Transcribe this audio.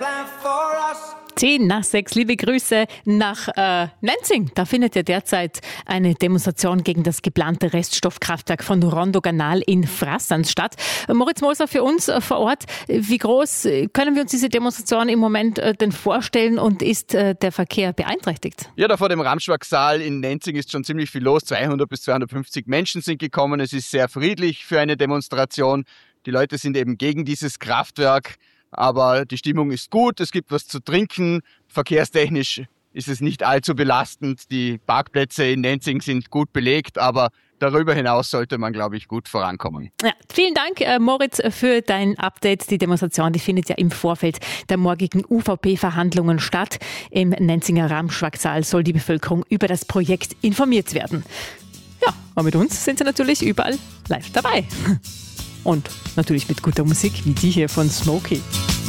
10 nach 6, liebe Grüße nach Nenzing. Da findet ja derzeit eine Demonstration gegen das geplante Reststoffkraftwerk von Rondoganal in Frassans statt. Moritz Moser für uns vor Ort. Wie groß können wir uns diese Demonstration im Moment denn vorstellen und ist der Verkehr beeinträchtigt? Ja, da vor dem Ramschwag-Saal in Nenzing ist schon ziemlich viel los. 200 bis 250 Menschen sind gekommen. Es ist sehr friedlich für eine Demonstration. Die Leute sind eben gegen dieses Kraftwerk. Aber die Stimmung ist gut, es gibt was zu trinken. Verkehrstechnisch ist es nicht allzu belastend. Die Parkplätze in Nenzing sind gut belegt, aber darüber hinaus sollte man, glaube ich, gut vorankommen. Ja, vielen Dank, Moritz, für dein Update. Die Demonstration, die findet ja im Vorfeld der morgigen UVP-Verhandlungen statt. Im Nenzinger Ramschwag-Saal soll die Bevölkerung über das Projekt informiert werden. Ja, und mit uns sind sie natürlich überall live dabei. Und natürlich mit guter Musik wie die hier von Smokey.